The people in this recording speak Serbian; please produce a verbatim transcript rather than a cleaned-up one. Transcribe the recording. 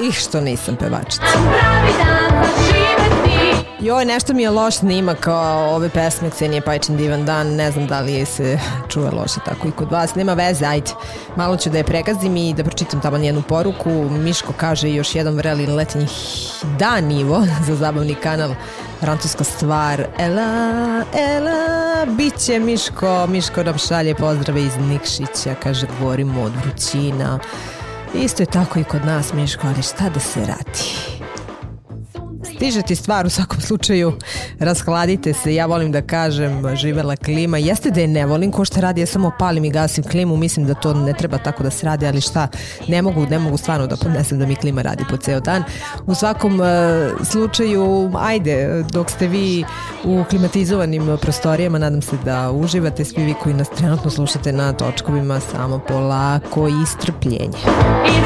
ih što nisam pevačica. Joj, nešto mi je loš snimak kao ove pesme Ksenije Pajčin Divan dan, ne znam da li je se čuje loše tako i kod vas, nema veze, ajde, malo ću da je pregazim i da pročitam tamo jednu poruku. Miško kaže još jedan vreli letnji dan Ivo za zabavni kanal, francuska stvar, ela, ela, bit će Miško, Miško nam šalje pozdrave iz Nikšića, kaže govorimo od vrućina, isto je tako i kod nas Miško, ali šta da se radi. Stiže ti stvar u svakom slučaju, rashladite se, ja volim da kažem živela klima, jeste da je ne volim ko šta radi, ja samo palim i gasim klimu, mislim da to ne treba tako da se radi, ali šta, ne mogu, ne mogu stvarno da podnesem da mi klima radi po ceo dan. U svakom uh, slučaju, ajde, dok ste vi u klimatizovanim prostorijama, nadam se da uživate, svi vi koji nas trenutno slušate na točkovima, samo polako i strpljenje.